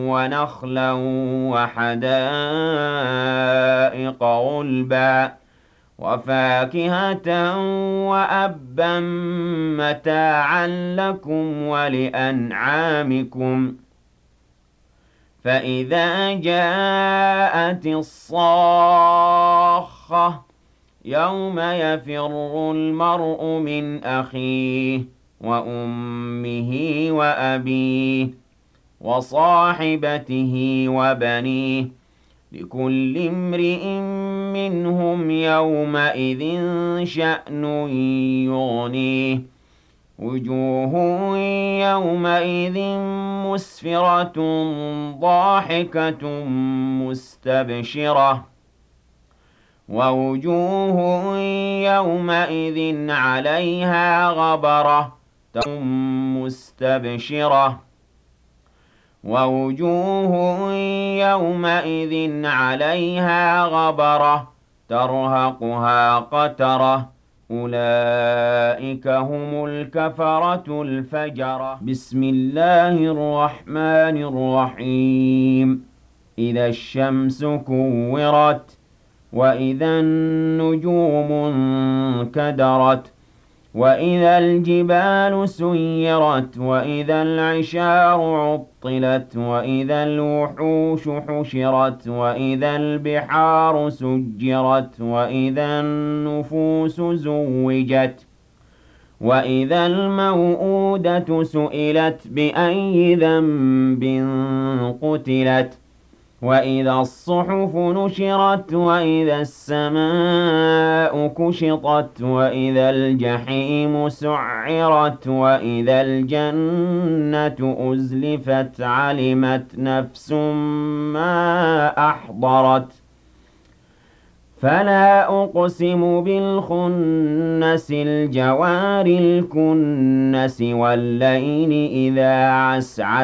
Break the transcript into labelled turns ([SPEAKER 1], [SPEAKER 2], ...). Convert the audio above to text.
[SPEAKER 1] وَنَخْلًا وَحَدَائِقَ غُلْبًا وَفَاكِهَةً وَأَبًّا مَّتَاعًا لَّكُمْ وَلِأَنْعَامِكُمْ فَإِذَا جَاءَتِ الصَّاخَّةُ يَوْمَ يَفِرُّ الْمَرْءُ مِنْ أَخِيهِ وَأُمِّهِ وَأَبِيهِ وَصَاحِبَتِهِ وَبَنِيهِ لِكُلِّ امْرِئٍ مِّنْهُمْ يَوْمَئِذٍ شَأْنٌ يُغْنِيهِ وُجُوهٌ يَوْمَئِذٍ مُّسْفِرَةٌ ضَاحِكَةٌ مُّسْتَبْشِرَةٌ وَوُجُوهٌ يَوْمَئِذٍ عَلَيْهَا غَبَرَةٌ مُّسْتَبْشِرَةٌ وَوُجُوهٌ يَوْمَئِذٍ عَلَيْهَا غَبَرَةٌ تَرْهَقُهَا قَتَرَةٌ أُولَٰئِكَ هُمُ الْكَفَرَةُ الْفَجَرَةُ بسم الله الرحمن الرحيم إذا الشمس كُوِّرَتْ وَإِذَا النُّجُومُ انكَدَرَتْ وَإِذَا الْجِبَالُ سُيِّرَتْ وَإِذَا الْعِشَارُ عُطِّلَتْ وَإِذَا الْوُحُوشُ حُشِرَتْ وَإِذَا الْبِحَارُ سُجِّرَتْ وَإِذَا النُّفُوسُ زُوِّجَتْ وَإِذَا الْمَوْءُودَةُ سُئِلَتْ بِأَيِّ ذَنبٍ قُتِلَتْ وَإِذَا الصُّحُفُ نُشِرَتْ وَإِذَا السَّمَاءُ كُشِطَتْ وَإِذَا الْجَحِيمُ سُعِّرَتْ وَإِذَا الْجَنَّةُ أُزْلِفَتْ عَلِمَتْ نَفْسٌ مَّا أَحْضَرَتْ فَلَا أُقْسِمُ بِالْخُنَّسِ الْجَوَارِ الْكُنَّسِ وَاللَّيْلِ إِذَا عَسْعَسَ